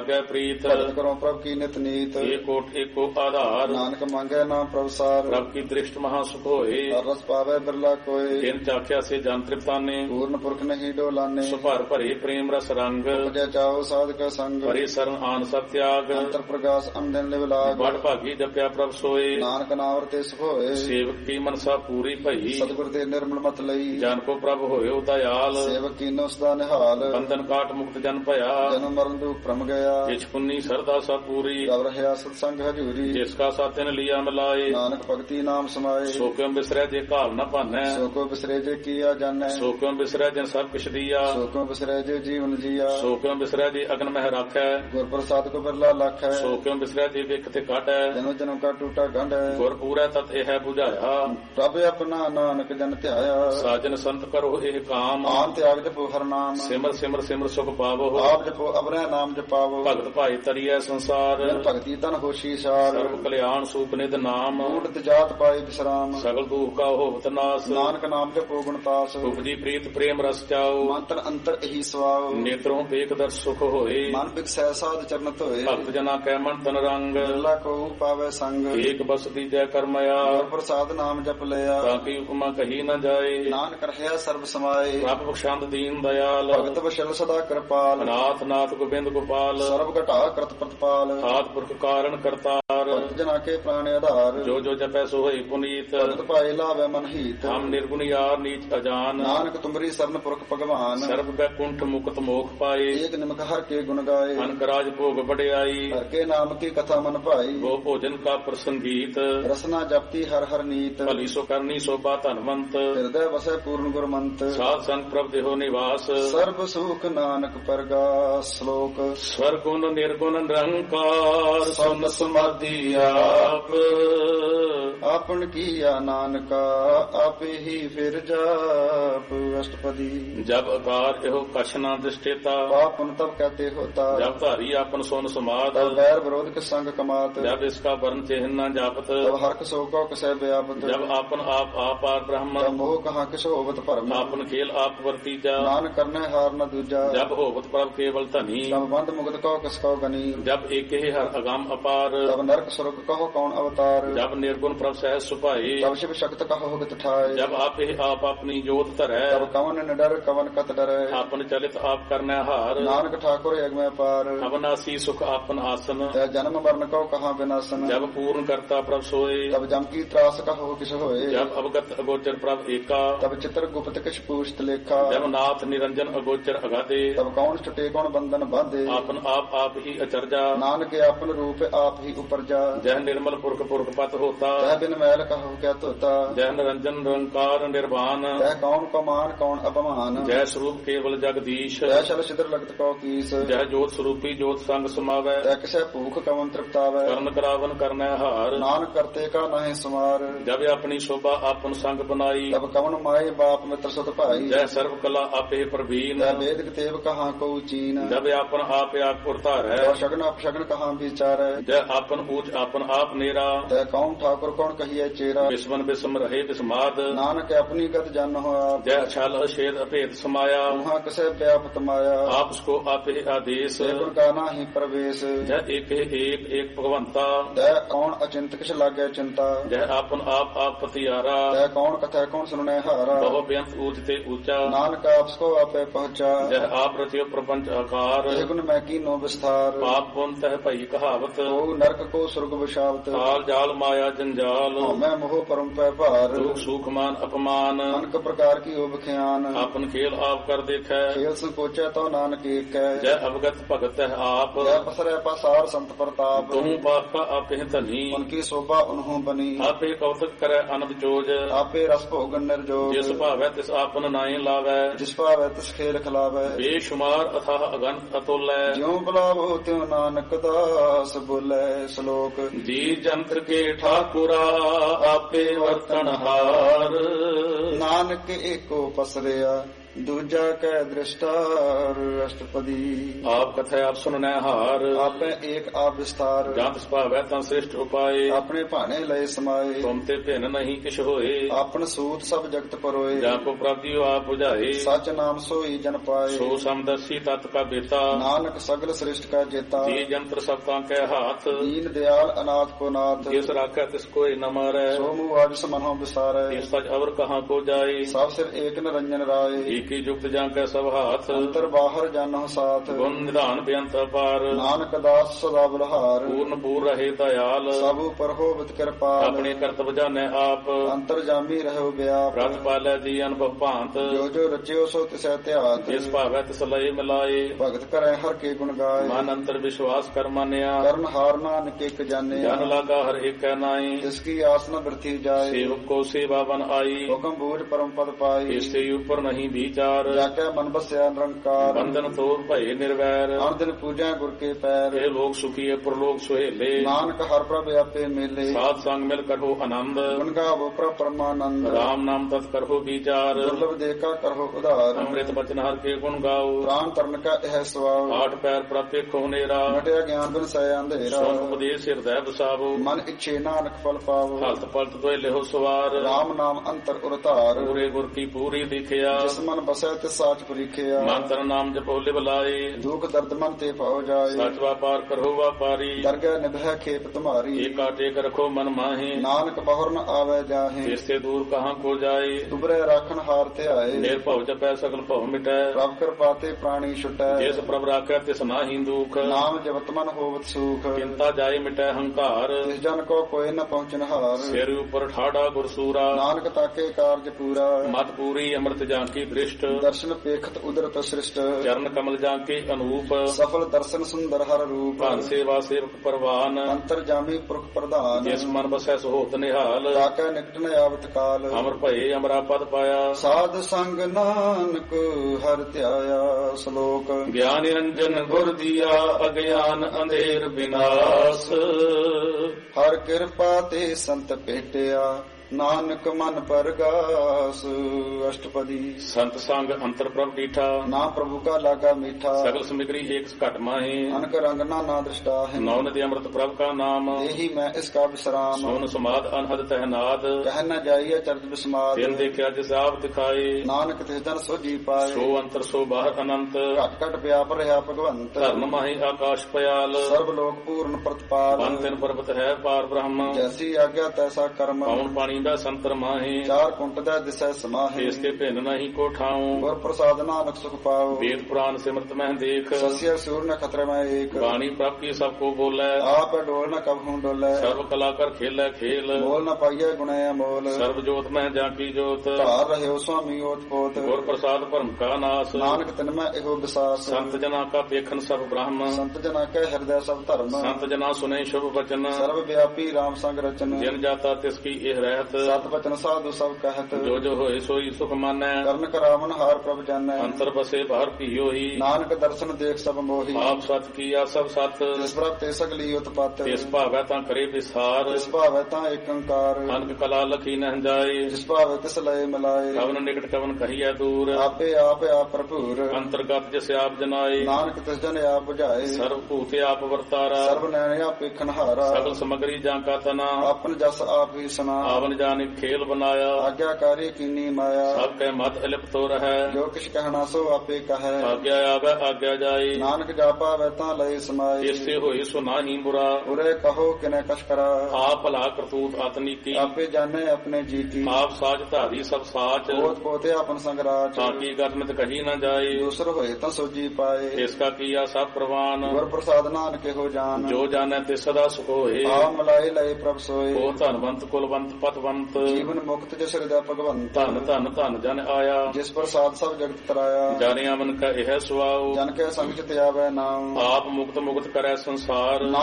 ਪ੍ਰੀਤ ਭਗਤ ਕਰੋ ਪ੍ਰਭ ਕੀ ਨਿਤ ਨੀਤ ਏਕੋ ਏਕੋ ਆਧਾਰ ਨਾਨਕ ਮੰਗੈ ਨਾਮ ਪ੍ਰਭ ਸਾਰ ਪ੍ਰਭ ਕੀ ਦ੍ਰਿਸ਼ਟ ਮਹਾ ਸੁਖ ਹੋਏ ਹਰ ਰਸ ਪਾਵੈ ਬਿਰਲਾ ਕੋਇ ਤਿਨ ਚਾਖਿਆ ਸੇ ਜਨ ਤ੍ਰਿਪਤਾਨੇ ਪੂਰਨ ਪੁਰਖ ਨਹੀਂ ਡੋਲਾਨੇ ਸੁਭਰ ਭਰੇ ਪ੍ਰੇਮ ਰਸ ਰੰਗ ਉਪਜੈ ਚਾਓ ਸਾਧਕ ਸੰਗ ਭਰੇ ਸਰਨ ਆਨ ਸਭ ਤਿਆਗ ਅੰਤਰ ਪ੍ਰਗਾਸ ਅੰਦਨ ਲਿਵ ਲਾਗ ਬੜ ਭਾਗੀ ਜਪਿਆ ਪ੍ਰਭ ਸੋਏ ਨਾਨਕ ਨਾਮ ਤੇ ਸੁਖ ਹੋਏ ਸੇਵਕ ਕੀ ਮਨਸਾ ਪੂਰੀ ਭਈ ਸਤਿਗੁਰ ਦੇ ਨਿਰਮਲ ਮਤ ਲਈ ਜਨ ਕੋ ਪ੍ਰਭ ਹੋਇਓ ਦਇਆਲ ਸੇਵਕ ਕੀਨੋ ਸਦਾ ਨਿਹਾਲ ਬੰਧਨ ਕਾਟ ਮੁਕਤ ਜਨ ਭਇਆ ਜਨਮ ਮਰਨ ਦੁਖ ਭ੍ਰਮ ਗਿਆ ਜਿਛ ਪੁੰਨੀ ਸਰਦਾ ਸਭ ਪੂਰੀ ਰਵ ਰਹਿਆ ਸਤ ਸੰਗ ਹਜੂਰੀ ਜਿਸ ਕਾ ਸਾਥਨ ਲਿਆ ਮਿਲਾਏ ਨਾਨਕ ਭਗਤੀ ਨਾਮ ਸਮਾਏ ਸੋ ਕਿਉ ਬਿਸਰੈ ਜੇ ਘਾਲ ਨ ਭਾਨੈ ਸੋ ਕੋ ਬਿਸਰੇ ਜੇ ਕੀਆ ਜਾਣੈ ਸੋ ਕਿਉ ਬਿਸਰੈ ਜਨ ਸਭ ਕਿਛ ਦੀਆ ਸੋ ਕੋ ਬਿਸਰੇ ਜੇ ਜੀਵਨ ਜੀਆ ਸੋ ਕਿਉ ਬਿਸਰੈ ਜੇ ਅਗਨ ਮਹਿ ਰਾਖੈ ਗੁਰ ਪ੍ਰਸਾਦ ਕੋ ਬਿਰਲਾ ਲੱਖ ਹੈ ਸੋ ਕਿਉ ਬਿਸਰੈ ਜੇ ਵਿਖ ਤੇ ਕਾਢੈ ਜਨਮ ਜਨਮ ਕਾ ਟੂਟਾ ਗੰਢ ਹੈ ਗੁਰ ਪੂਰੈ ਤਤ ਇਹ ਹੈ 부ਝਾਇਆ ਪ੍ਰਭ ਆਪਣਾ ਨਾਨਕ ਜਨ ਧਿਆਇਆ ਸਾਜਨ ਸੰਤ ਕਰੋ ਇਹ ਕਾਮ ਆਨ ਤਿਆਗ ਜਪੋ ਹਰ ਨਾਮ ਸਿਮਰ ਸਿਮਰ ਸਿਮਰ ਸੁਖ ਪਾਵੋ ਆਪ ਜਪੋ ਅਬਰੈ ਨਾਮ ਜਪਾਵੋ ਭਗਤ ਭਾਈ ਤਰੀਐ ਸੰਸਾਰ ਜਨ ਭਗਤੀ ਤਨ ਹੋਸ਼ੀ ਸਾਰ ਸਰਬ ਕਲਿਆਣ ਸੂਪ ਨਿਧ ਨਾਮ ਊਟ ਜਾਤ ਪਾਏ ਵਿਸਰਾਮ ਸਗਲ ਦੁਖ ਕਾ ਹੋਵਤ ਨਾਸ ਨਾਨਕ ਨਾਮ ਜਪੋ ਗੁਣਤਾਸ ਉਪਜੀ ਪ੍ਰੀਤ ਪ੍ਰੇਮ ਰਸ ਚਾਓ ਮੰਤਰ ਅੰਤਰ ਇਹੀ ਸਵਾਉ ਨੇਤਰੋਂ ਵੇਖ ਦਰ ਸੁਖ ਹੋਏ ਮਨ ਬਿਕਸੈ ਸਾਧ ਚਰਨ ਧੋਏ ਭਗਤ ਜਨਾ ਕੈ ਮਨ ਤਨ ਰੰਗ ਬਿਰਲਾ ਕੋ ਪਾਵੇ ਸੰਗ ਏਕ ਬਸ ਦੀਜੈ ਕਰਮਇਆ ਗੁਰ ਪ੍ਰਸਾਦ ਨਾਮ ਜਪ ਲਿਆ ਤਾਂ ਕੀ ਉਪਮਾ ਕਹੀ ਨ ਜਾਏ ਨਾਨਕ ਰਹਿਆ ਸਰਬ ਸਮਾਏ ਪ੍ਰਭ ਬਖਸ਼ੰਦ ਦੀਨ ਦਇਆਲ ਭਗਤ ਵਸ਼ਲ ਸਦਾ ਕਿਰਪਾਲ ਨਾਥ ਨਾਥ ਗੋਬਿੰਦ ਗੋਪਾਲ ਸਰਬ ਘਟਾ ਕਰਤ ਪ੍ਰਤਪਾਲ ਆਦ ਪੁਰਖ ਕਾਰਨ ਕਰਤਾਰ ਭਗਤ ਜਨਾ ਕੇ ਪ੍ਰਾਣ ਆਧਾਰ ਜੋ ਜੋ ਜਪੈ ਸੋ ਹੋਈ ਪੁਨੀਤ ਭਗਤ ਭਾਏ ਲਾਵੇ ਮਨ ਹੀਤ ਹਮ ਨਿਰਗੁਣ ਯਾਰ ਨੀਚ ਅਜਾਨ ਨਾਨਕ ਤੁਮਰੀ ਸਰਨ ਪੁਰਖ ਭਗਵਾਨ ਸਰਬ ਬੈਕੁੰਠ ਮੁਕਤ ਮੋਖ ਪਾਏ ਏਕ ਨਿਮਕ ਹਰ ਕੇ ਗੁਣ ਗਾਏ ਅਨਕ ਰਾਜ ਭੋਗ ਵਡਿਆਈ ਹਰ ਕੇ ਨਾਮ ਕੀ ਕਥਾ ਮਨ ਭਾਈ ਗੋ ਭੋਜਨ ਕਾ ਪ੍ਰਸੰਗੀਤ ਰਸਨਾ ਜਪਤੀ ਹਰ ਹਰ ਨੀਤ ਭਲੀ ਸੋ ਕਰਨੀ ਸੋਭਾ ਧਨਵੰਤ ਹਿਰਦੈ ਵਸੈ ਪੂਰਨ ਗੁਰਮੰਤ ਸਾਧ ਸੰਗ ਪ੍ਰਭ ਦੇਹੋ ਨਿਵਾਸ ਸਰਬ ਸੁਖ ਨਾਨਕ ਪਰਗਾਸ ਸ਼ਲੋਕ ਸਵਰਗੁਣ ਨਿਰਗੁਣ ਨਿਰੰਕਾਰ ਸੁਨ ਸਮਾਧੀ ਆਪ ਆਪਨ ਕੀਆ ਨਾਨਕਾ ਆਪੇ ਹੀ ਫਿਰ ਜਾਪ ਅਸ਼ਟਪਦੀ ਜਬ ਅਕਾਰ ਇਹੋ ਕਛ ਨਾ ਦਿਸ਼ਟੇਤਾ ਪਾਪਨ ਤਬ ਕਹਤੇ ਹੋਤਾ ਜਬ ਧਾਰੀ ਆਪਨ ਸੋਨ ਸਮਾਦ ਤਬ ਵੈਰ ਵਿਰੋਧ ਕੇ ਸੰਗ ਕਮਾਤ ਜਬ ਇਸਕਾ ਵਰਨ ਚਿਹਨ ਨਾ ਜਾਪਤ ਤਬ ਹਰਕ ਸੋ ਕੋ ਕਸੈ ਬਿਆਪਤ ਜਬ ਆਪਨ ਆਪ ਆਪਾਰ ਤਬ ਬ੍ਰਹਮਨ ਮੋਹ ਕਹਾ ਕਿਛ ਹੋਵਤ ਭਰਮ ਆਪਨ ਖੇਲ ਆਪ ਵਰਤੀਜਾ ਨਾਨਕ ਕਰਨੇ ਹਾਰ ਨ ਦੂਜਾ ਜਬ ਹੋਵਤ ਪ੍ਰਭ ਕੇਵਲ ਧਨੀ ਤਬ ਬੰਦ ਮੁਕਤ ਕੋ ਕਿਸ ਕੋ ਗਨੀ ਜਬ ਏਕੇ ਹਰ ਅਗੰਮ ਅਪਾਰ ਤਬ ਨਰਕ ਸੁਰਗ ਕਹੋ ਕੌਣ ਅਵਤਾਰ ਜਬ ਨਿਰਗੁਣ ਪ੍ਰਭ ਸਹਿ ਸੁਭਾਏ ਤਬ ਸ਼ਿਵ ਸ਼ਕਤ ਕਹੋ ਹੁਗਤ ਠਾਏ ਜਬ ਆਪੇ ਆਪ ਆਪਣੀ ਜੋਤ ਧਰੈ ਤਬ ਕਵਨ ਨਿਡਰ ਕਵਨ ਕਤ ਡਰੈ ਆਪਨ ਚਲਿਤ ਆਪ ਕਰਨੈ ਹਾਰ ਨਾਨਕ ਠਾਕੁਰ ਅਗਮੈ ਪਾਰ ਅਬਨਾਸੀ ਸੁਖ ਆਪਨ ਆਸਨ ਤੈ ਜਨਮ ਮਰਨ ਕੋ ਕਹਾ ਬਿਨਾਸਨ ਜਬ ਪੂਰਨ ਕਰਤਾ ਪ੍ਰਭ ਸੋਏ ਤਬ ਜਮ ਕੀ ਤਰਾਸ ਕਹੋ ਕਿਛ ਹੋਏ ਜਬ ਅਵਗਤ ਅਗੋਚਰ ਪ੍ਰਭ ਏਕਾ ਤਬ ਚਿਤਰ ਗੁਪਤ ਕਿਛ ਪੂਛਤ ਲੇਖਾ ਜਬ ਨਾਥ ਨਿਰੰਜਨ ਅਗੋਚਰ ਅਗਾਦੇ ਤਬ ਕੌਣ ਛੁਟੇ ਕੌਣ ਬੰਧਨ ਬਾਧੇ ਆਪਨ ਆਪ ਆਪ ਹੀ ਅਚਰਜਾ ਨਾਨਕ ਆਪਨ ਰੂਪ ਆਪ ਹੀ ਉਪਰਜਾ ਜਹ ਨਿਰਮਲ ਪੁਰਖ ਪੁਰਖ ਪਤ ਹੋਤਾ ਤੈ ਬਿਨ ਮੈਲ ਕਹੋ ਕਿਆ ਧੋਤਾ ਜਹ ਨਿਰੰਜਨ ਨਿਰੰਕਾਰ ਨਿਰਵਾਨ ਤੈ ਕੌਣ ਕੋ ਮਾਨ ਕੌਣ ਅਪਮਾਨ ਜੈ ਸਰੂਪ ਕੇਵਲ ਜਗਦੀਸ਼ ਤੈ ਸ਼ਲ ਸਿਦਰ ਲਗਤ ਕੋ ਕੀਸ ਜਹ ਜੋਤ ਸਰੂਪੀ ਜੋਤ ਸੰਗ ਸਮਾਵੈ ਤੈ ਕਿਸੈ ਭੂਖ ਕਵਨ ਤ੍ਰਿਪਤਾਵੈ ਕਰਨ ਕਰਾਵਨ ਕਰਨੈ ਹਾਰ ਨਾਨਕ ਕਰਤੇ ਕਾ ਨਾਹਿ ਸਮਾਰ ਜਬ ਆਪਣੀ ਸ਼ੋਭਾ ਆਪਨ ਸੰਗ ਬਨਾਈ ਤਬ ਕਵਨ ਮਾਏ ਬਾਪ ਮਿੱਤਰ ਸੁਤ ਭਾਈ ਜੈ ਸਰਬ ਕਲਾ ਆਪੇ ਪ੍ਰਵੀਨ ਤੈ ਵੇਦ ਕਿਤੇਬ ਕਹਾ ਕੋ ਚੀਨ ਜਬ ਆਪਨ ਆਪ ਆਪ ਪੁਰਤਾਰੈ ਤੈ ਸ਼ਗਨ ਅਪਸ਼ਗਨ ਕਹਾ ਵਿਚਾਰੈ ਜੈ ਆਪਨ ਊਚ ਆਪਨ ਆਪ ਨੇਰਾ ਤੈ ਕੌਣ ਠਾਕੁਰ ਕੌਣ ਕਹੀਐ ਚੇਰਾ ਬਿਸਮਨ ਬਿਸਮ ਰਹੇ ਬਿਸਮਾਦ ਨਾਨਕ ਆਪਣੀ ਗਤ ਜਨ ਹੋਆ ਜੈ ਛਲ ਅਛੇਦ ਅਭੇਦ ਸਮਾਇਆ ਤੁਹਾਂ ਕਿਸੈ ਵਿਆਪਤ ਮਾਇਆ ਆਪਸ ਕੋ ਆਪੇ ਆਦੇਸ ਸੇ ਗੁਣ ਕਾ ਨਾਹੀ ਪ੍ਰਵੇਸ਼ ਜੈ ਏਕ ਏਕ ਏਕ ਭਗਵੰਤਾ ਤੈ ਕੌਣ ਅਚਿੰਤ ਕਿਛ ਲਾਗੈ ਚਿੰਤਾ ਜੈ ਆਪਨ ਆਪ ਆਪ ਪਤਿਆਰਾ ਤੈ ਕੌਣ ਕਥੈ ਕੌਣ ਸੁਣੈ ਹਾਰਾ ਬਹੁ ਬੇਅੰਤ ਊਚ ਤੇ ਊਚਾ ਨਾਨਕ ਆਪਸ ਕੋ ਆਪੇ ਪਹੁੰਚਾ ਜੈ ਆਪ ਰਚਿਓ ਪ੍ਰਪੰਚ ਆਕਾਰ ਇਹ ਗੁਣ ਮੈਂ ਕੀਨੋ ਵਿਸਥਾਰ ਪਾਪ ਪੁੰਨ ਤਹਿ ਭਈ ਕਹਾਵਤ ਕੋ ਨਰਕ ਕੋ ਸੁਰਗ ਵਿਸ਼ਾਵਤ ਕਾਲ ਜਾਲ ਮਾਇਆ ਜੰਜਾਲ ਮੈਂ ਮੋਹ ਪਰਮ ਪੈ ਭਾਰ ਦੁਖ ਸੁਖ ਮਾਨ ਅਪਮਾਨ ਅਨਕ ਪ੍ਰਕਾਰ ਕੀ ਓ ਬਖਿਆਨ ਆਪਨ ਖੇਲ ਆਪ ਕਰ ਦੇਖੈ ਖੇਲ ਸੰਕੋਚੈ ਤੋ ਨਾਨਕ ਏਕੈ ਜੈ ਅਵਗਤ ਭਗਤ ਹੈ ਆਪ ਜੈ ਪਸਰੈ ਪਸਾਰ ਸੰਤ ਪ੍ਰਤਾਪ ਤੁਮ ਪਾਪ ਕਾ ਆਪੇ ਧਨੀ ਉਨਕੀ ਸੋਭਾ ਉਨਹੋਂ ਬਨੀ ਆਪੇ ਕੌਤਕ ਕਰੈ ਅਨੰਦ ਜੋਜ ਆਪੇ ਰਸ ਭੋਗਨ ਨਿਰਜੋਗ ਜਿਸ ਭਾਵੈ ਤਿਸ ਆਪਨ ਨਾਏ ਲਾਵੈ ਜਿਸ ਭਾਵੈ ਤਿਸ ਖੇਲ ਖਿਲਾਵੈ ਬੇਸ਼ੁਮਾਰ ਅਥਾਹ ਅਗੰਤ ਅਤੁਲੈ ਜਿਉ ਬੁਲਾਵੋ ਤਿਉ ਨਾਨਕ ਦਾਸ ਬੋਲੇ ਸ਼ਲੋਕ ਜੀ ਜੰਤਰ ਕੇ ਠਾਕੁਰਾ ਆਪੇ ਵਰਤਨ ਹਾਰ ਨਾਨਕ ਏਕੋ ਪਸਰਿਆ ਦੂਜਾ ਕੈ ਦ੍ਰਿਸ਼ਟਾਰ ਅਸ਼ਟਪਦੀ। ਆਪ ਕਥੈ ਆਪ ਸੁਨਨੈ ਹਾਰ, ਆਪੇ ਏਕ ਆਪ ਵਿਸਤਾਰ। ਜਾਂ ਤਿਸ ਭਾਵੈ ਤਾਂ ਸ੍ਰਿਸ਼ਟ ਉਪਾਏ, ਆਪਣੇ ਭਾਣੇ ਲਏ ਸਮਾਏ। ਤੁਮ ਤੇ ਭਿੰਨ ਨਹੀਂ ਕਿਛ ਹੋਏ, ਆਪਨ ਸੂਤ ਸਭ ਜਗਤ ਪਰੋਏ। ਜਾਂ ਕੋ ਪ੍ਰਾਪਤਿ ਆਪ 부ਝਾਏ, ਸਚ ਨਾਮ ਸੋਈ ਜਨ ਪਾਏ। ਸੋ ਸਮਦਰਸੀ ਤਤ ਕਾ ਬੇਤਾ, ਨਾਨਕ ਸਗਲ ਸ੍ਰਿਸ਼ਟ ਕਾ ਜੇਤਾ। ਜੀ ਜੰਤਰ ਸਭ ਤਾਂ ਕੈ ਹਾਥ, ਦੀਨ ਦਿਆਲ ਅਨਾਥ ਕੋ ਨਾਥ। ਜਿਸ ਰਾਖੈ ਤਿਸ ਕੋਇ ਨ ਮਾਰੈ, ਸੋ ਮੂਹ ਆਜ ਸਮਨਹੁ ਵਿਸਾਰੈ। ਇਸ ਸਚ ਅਵਰ ਕਹਾਂ ਕੋ ਜਾਏ, ਸਭ ਸਿਰ ਏਕ ਨਿਰੰਜਨ ਰਾਏ। ਏਕੀ ਜੁਗਤ ਜਾਂ ਕੈ ਸਭ ਹਾਥ, ਅੰਤਰ ਬਾਹਰ ਜਾਨਹੁ ਸਾਥ। ਗੁਣ ਨਿਧਾਨ ਬੇਅੰਤ ਅਪਾਰ, ਨਾਨਕ ਦਾਸ ਸਦਾ ਬਲਹਾਰ। ਪੂਰਨ ਪੂਰ ਰਹੇ ਦਇਆਲ, ਸਭ ਉਪਰ ਹੋਵਤ ਕਿਰਪਾਲ। ਆਪਣੇ ਕਰਤਵ ਜਾਣੈ ਆਪ, ਅੰਤਰ ਜਾਮੀ ਰਹੋ ਵਿਆਪ। ਰਤ ਪਾਲੈ ਜੀ ਅਨੁਭਵ ਭਾਂਤ, ਜੋ ਜੋ ਰਚਿਓ ਸੋ ਤਿਸੈ ਧਿਆਤ। ਜਿਸ ਭਾਵੈ ਤਿਸ ਲਏ ਮਿਲਾਏ, ਭਗਤ ਕਰੈ ਹਰ ਕੇ ਗੁਣ ਗਾਏ। ਮਨ ਅੰਤਰ ਵਿਸ਼ਵਾਸ ਕਰ ਮਾਨਿਆ, ਕਰਨ ਹਾਰ ਨਾਨਕ ਇਕ ਜਾਣਿਆ। ਜਨ ਲਾਗਾ ਹਰ ਏਕੈ ਨਾਈ, ਜਿਸ ਕੀ ਆਸ ਨ ਬਿਰਥੀ ਜਾਏ। ਸੇਵਕ ਕੋ ਸੇਵਾ ਬਨ ਆਈ, ਹੁਕਮ ਬੂਝ ਪਰਮ ਪਦ ਪਾਈ। ਇਸ ਤੇ ਉਪਰ ਨਹੀਂ ਵਿਚਾਰ, ਜਾਕੈ ਮਨ ਬਸਿਆ ਨਿਰੰਕਾਰ। ਬੰਧਨ ਤੋੜ ਭਏ ਨਿਰਵੈਰ, ਹਰ ਦਿਨ ਪੂਜੈ ਗੁਰ ਕੇ ਪੈਰ। ਇਹ ਲੋਕ ਸੁਖੀਏ ਪ੍ਰਲੋਕ ਸੁਹੇਲੇ, ਨਾਨਕ ਹਰ ਪ੍ਰਭ ਆਪੇ ਮੇਲੇ। ਸਾਧ ਸੰਗ ਮਿਲ ਕਰੋ ਆਨੰਦ, ਗੁਣ ਗਾਵੋ ਪ੍ਰਭ ਪਰਮਾਨੰਦ। ਰਾਮ ਨਾਮ ਤਤ ਕਰੋ ਵਿਚਾਰ, ਦੁਰਲਭ ਦੇਖਾ ਕਰੋ ਉਧਾਰ। ਅੰਮ੍ਰਿਤ ਬਚਨ ਹਰ ਕੇ ਗੁਣ ਗਾਓ, ਪ੍ਰਾਨ ਤਰਨ ਕਾ ਇਹ ਸਵਾਉ। ਆਠ ਪੈਰ ਪ੍ਰਤਿ ਖੋ ਨੇਰਾ, ਮਟਿਆ ਗਿਆਨ ਬਿਨ ਸੈ ਅੰਧੇਰਾ। ਸੋਨ ਉਪਦੇਸ਼ ਹਿਰਦੈ ਵਸਾਵੋ, ਮਨ ਇੱਛੇ ਨਾਨਕ ਫਲ ਪਾਵੋ। ਹਲਤ ਪਲਤ ਦੋਇ ਲਿਹੋ ਸਵਾਰ, ਰਾਮ ਨਾਮ ਅੰਤਰ ਉਰਤਾਰ। ਪੂਰੇ ਗੁਰ ਕੀ ਪੂਰੀ ਦਿਖਿਆ, ਜਿਸ ਮਨ ਬਸੈ ਤਿਸ ਸਾਚ ਪਰੀਖਿਆ। ਮਨ ਤਨ ਨਾਮ ਜਪੋ ਲਿਵ ਲਾਏ, ਦੁਖ ਦਰਦ ਮਨ ਤੇ ਭਉ ਜਾਏ। ਸਚ ਵਾਪਾਰ ਕਰੋ ਵਾਪਾਰੀ, ਦਰਗਹਿ ਨਿਭੈ ਖੇਪ ਤੁਮਾਰੀ। ਏਕਾ ਟੇਕ ਰਖੋ ਮਨ ਮਾਹੀ, ਨਾਨਕ ਬਹੁਰ ਨ ਆਵੈ ਜਾਹੇ। ਇਸ ਤੇ ਦੂਰ ਕਹਾਂ ਕੋ ਜਾਏ, ਤੁਬਰੇ ਰਾਖਨ ਹਾਰ ਧਿਆਏ। ਨਿਰਭਉ ਜਪੈ ਸਗਲ ਭਉ ਮਿਟੈ, ਪ੍ਰਭ ਕਿਰਪਾ ਤੇ ਪ੍ਰਾਣੀ ਛੁਟੈ। ਜਿਸ ਪ੍ਰਭ ਰਾਖੈ ਤਿਸ ਨਾਹੀ ਦੁਖ, ਨਾਮ ਜਪਤ ਮਨ ਹੋਵਤ ਸੂਖ। ਚਿੰਤਾ ਜਾਏ ਮਿਟੈ ਹੰਕਾਰ, ਜਿਸ ਜਨ ਕੋ ਕੋਇ ਨ ਪਹੁੰਚਨ ਹਾਰ। ਸਿਰ ਉਪਰ ਠਾੜਾ ਗੁਰਸੂਰਾ, ਨਾਨਕ ਤਾਕੇ ਕਾਰਜ ਪੂਰਾ। ਮਤ ਪੂਰੀ ਅੰਮ੍ਰਿਤ ਜਾਂ ਕੀ ਦ੍ਰਿਸ਼ਟ, ਦਰਸ਼ਨ ਪੇਖਤ ਉਦਰਤ ਸ੍ਰਿਸ਼ਟ। ਚਰਨ ਕਮਲ ਜਾਂ ਕੇ ਅਨੂਪ, ਸਫਲ ਦਰਸ਼ਨ ਸੁੰਦਰ ਹਰ ਰੂਪ। ਧਨ ਸੇਵਾ ਸੇਵਕ ਪਰਵਾਨ, ਅੰਤਰ ਜਾਮੀ ਪੁਰਖ ਪ੍ਰਧਾਨ। ਜਿਸ ਮਨ ਬਸੈ ਸੋਹਤ ਨਿਹਾਲ, ਤਾਕੈ ਨਿਕਟ ਨ ਆਵਤ ਕਾਲ। ਅਮਰ ਭਏ ਅਮਰਾ ਪਦ ਪਾਇਆ, ਸਾਧ ਸੰਗ ਨਾਨਕ ਹਰਿ ਧਿਆਇਆ। ਸ਼ਲੋਕ ਗਿਆਨ ਨਿਰੰਜਨ ਗੁਰ ਦੀਆ, ਅਗਿਆਨ ਅੰਧੇਰ ਵਿਨਾਸ਼। ਹਰ ਕਿਰਪਾ ਤੇ ਸੰਤ ਭੇਟਿਆ, ਨਾਨਕ ਮਨ ਪਰਗਾਸ। ਅਸ਼ਟਪਦੀ। ਸੰਤ ਸੰਗ ਅੰਤਰ ਪ੍ਰਭ ਡੀਠਾ, ਨਾ ਪ੍ਰਭੂ ਕਾ ਲਾਗਾ ਮੀਠਾ। ਸਗਲ ਸਮਿਗਰੀ ਏਕ ਘਟ ਮਾਹੇ, ਅਨਕ ਰੰਗ ਨਾ ਨਾ ਦ੍ਰਿਸ਼ਟਾ ਹੈ। ਨੌ ਨਦੀ ਅੰਮ੍ਰਿਤ ਪ੍ਰਭ ਕਾ ਨਾਮ, ਇਹੀ ਮੈਂ ਇਸ ਕਾ ਵਿਸਰਾਮ। ਸੋਨ ਸਮਾਦ ਅਨਹਦ ਤਹਿਨਾਦ, ਕਹਿ ਨ ਜਾਈਏ ਚਰਜ ਬਿਸਮਾਦ। ਦਿਨ ਦੇਖਿਆ ਜਿਸ ਆਪ ਦਿਖਾਏ, ਨਾਨਕ ਤਿਸ ਜਨ ਸੋਜੀ ਪਾਏ। ਸੋ ਅੰਤਰ ਸੋ ਬਾਹਰ ਅਨੰਤ, ਘਟ ਘਟ ਵਿਆਪ ਰਿਹਾ ਭਗਵੰਤ। ਧਰਮ ਮਾਹੀ ਆਕਾਸ਼ ਪਿਆਲ, ਸਰਬ ਲੋਕ ਪੂਰਨ ਪ੍ਰਤਪਾਲ। ਪੰਨ ਤਿਨ ਪਰਬਤ ਹੈ ਪਾਰ ਬ੍ਰਹਮ, ਜੈਸੀ ਆਗਿਆ ਤੈਸਾ ਕਰਮ। ਪਵਨ ਪਾਣੀ ਦਾ ਸੰਤਰ ਮਾਹੇ, ਚਾਰ ਕੁੰਟ ਦਾ ਦਿਸੈ ਸਮਾਹੇ। ਇਸ ਕੇ ਭਿੰਨ ਨਹੀਂ ਕੋ ਠਾਉ, ਗੁਰ ਪ੍ਰਸਾਦ ਨਾਨਕ ਸੁਖ ਪਾਉ। ਵੇਦ ਪੁਰਾਨ ਸਿਮਰਤ ਮਹਿ ਦੇਖ, ਸਸਿਆ ਸੂਰ ਨ ਖਤਰੇ ਮੈਂ ਏਕ। ਬਾਣੀ ਪ੍ਰਭ ਕੀ ਸਭ ਕੋ ਬੋਲੇ, ਆਪ ਡੋਲ ਨ ਕਬਹੂ ਡੋਲੇ। ਸਰਬ ਕਲਾ ਕਰ ਖੇਲੇ ਖੇਲ, ਬੋਲ ਨ ਪਾਈਏ ਗੁਣੇ ਅਮੋਲ। ਸਰਬ ਜੋਤ ਮਹਿ ਜਾਂ ਕੀ ਜੋਤ, ਧਾਰ ਰਹਿਓ ਸੁਆਮੀ ਓਤ ਪੋਤ। ਗੁਰ ਪ੍ਰਸਾਦ ਭਰਮ ਕਾ ਨਾਸ, ਨਾਨਕ ਤਿਨ ਮੈਂ ਇਹੋ ਵਿਸਾਸ। ਸੰਤ ਜਨਾ ਕਾ ਦੇਖਨ ਸਭ ਬ੍ਰਹਮ, ਸੰਤ ਜਨਾ ਕੈ ਹਿਰਦੈ ਸਭ ਧਰਮ। ਸੰਤ ਜਨਾ ਸੁਨੇ ਸ਼ੁਭ ਬਚਨ, ਸਰਬ ਵਿਆਪੀ ਰਾਮ ਸੰਗ ਰਚਨ। ਜਿਨ ਜਾਤਾ ਤਿਸ ਕੀ ਇਹ ਰਹਿਤ, ਸਤ ਬਚਨ ਸਾਧੂ ਸਭ ਕਹਿਤ। ਜੋ ਜੋ ਹੋਏ ਸੋਈ ਸੁਖ ਮਾਨੈ, ਕਰਨ ਕਰਾਵਨ ਹਾਰ ਪ੍ਰਭ ਜਾਣੈ। ਅੰਤਰ ਬਸੇ ਬਾਹਰ ਭੀਓ ਹੀ, ਨਾਨਕ ਦਰਸ਼ਨ ਦੇਖ ਸਭ ਮੋਹੀ। ਆਪ ਸਤ ਕੀਆ ਸਭ ਸਤ, ਜਿਸ ਪ੍ਰਭ ਤੇ ਸਗਲੀ ਉਤਪਤ। ਤਿਸ ਭਾਵੈ ਤਾਂ ਕਰੇ ਵਿਸਾਰ, ਜਿਸ ਭਾਵੈ ਤਾਂ ਏਕ ਓੰਕਾਰ। ਅਨਕ ਕਲਾ ਲਖੀ ਨਹਿ ਜਾਏ, ਜਿਸ ਭਾਵੈ ਤਿਸ ਲਏ ਮਿਲਾਏ। ਕਵਨ ਨਿਕਟ ਕਵਨ ਕਹੀਐ ਦੂਰ, ਆਪੇ ਆਪ ਆਪ ਭਰਪੂਰ। ਅੰਤਰਗਤ ਜਿਸ ਆਪ ਜਨਾਏ, ਨਾਨਕ ਤਿਸ ਜਨ ਆਪ ਬੁਝਾਏ। ਸਰਬ ਭੂਤੇ ਆਪ ਵਰਤਾਰਾ, ਸਰਬ ਨੈਣ ਆਪੇ ਖਨਹਾਰਾ। ਸਗਲ ਸਮਗਰੀ ਜਾਂ ਕਾ ਤਨਾ, ਆਪਨ ਜਸ ਆਪ ਹੀ ਸੁਨਾ। ਆਵਨ ਜਾਨਿ ਖੇਲ ਬਨਾਇਆ, ਆਗਿਆਕਾਰੀ ਕੀਨੀ ਮਾਇਆ। ਸਭ ਕੈ ਮਤ ਅਲਿਪਤੋ ਰਹੈ, ਜੋ ਕਿਛ ਕਹਿਣਾ ਸੋ ਆਪੇ ਕਹੈ। ਆਗਿਆ ਆਵੈ ਆਗਿਆ ਜਾਏ, ਨਾਨਕ ਜਾਪਾ ਵੈ ਤਾਂ ਲਏ ਸਮਾਏ। ਇਸੇ ਹੋਏ ਸੋ ਨਾਹੀ ਬੁਰਾ, ਉਰੇ ਕਹੋ ਕਿਨੇ ਕਛ ਕਰਾ। ਆਪ ਭਲਾ ਕਰਤੂਤ ਅਤਨੀਤੀ, ਆਪੇ ਜਾਣੇ ਆਪਣੇ ਜੀ ਕੀ। ਆਪ ਸਾਜ ਧਾਰੀ ਸਭ ਸਾਚ, ਪੋਤ ਪੋਤੇ ਆਪਨ ਸੰਗਰਾਜ। ਤਾਂ ਕੀ ਗਰਮਿਤ ਕਹੀ ਨਾ ਜਾਏ, ਦੂਸਰ ਹੋਏ ਤਾਂ ਸੋਜੀ ਪਾਏ। ਇਸ ਕਾ ਕੀਆ ਸਭ ਪ੍ਰਵਾਨ, ਗੁਰ ਪ੍ਰਸਾਦ ਨਾਨਕ ਇਹੋ ਜਾਨ। ਜੋ ਜਾਣੈ ਤੇ ਸਦਾ ਸੁਖ ਹੋਏ, ਆ ਮਲਾਏ ਲਏ ਪ੍ਰਭ ਸੋਏ। ਉਹ ਧਨਵੰਤ ਕੁਲਵੰਤ ਪਤਵੰਤ, ਜੀਵਨ ਮੁਕਤ ਜਿਸ ਹਿਰਦੈ ਭਗਵੰਤ। ਧਨ ਧਨ ਧਨ ਜਨ ਆਇਆ, ਜਿਸ ਪ੍ਰਸਾਦ ਸਭ ਜਗਤ ਤਰਾਇਆ। ਜਾਣਿਆ ਮਨ ਕਾ ਇਹ ਸੁਆਉ, ਜਨ ਕੇ ਸੰਗ ਚ ਧਿਆਵੈ ਨਾਮ। ਆਪ ਮੁਕਤ ਮੁਕਤ ਕਰੈ ਸੰਸਾਰ, ਨਾ